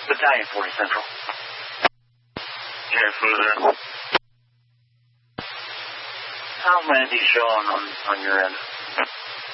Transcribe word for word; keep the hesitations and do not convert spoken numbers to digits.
Battalion forty Central. Yes, who's there? How many showing on, on your end?